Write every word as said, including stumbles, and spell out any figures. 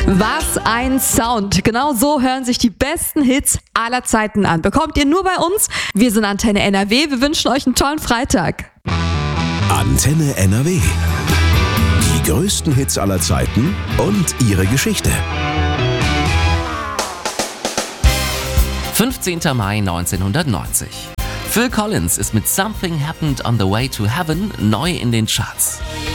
Was ein Sound. Genau so hören sich die besten Hits aller Zeiten an. Bekommt ihr nur bei uns. Wir sind Antenne N R W. Wir wünschen euch einen tollen Freitag. Antenne N R W. Die größten Hits aller Zeiten und ihre Geschichte. fünfzehnter Mai neunzehnhundertneunzig. Phil Collins ist mit Something Happened on the Way to Heaven neu in den Charts.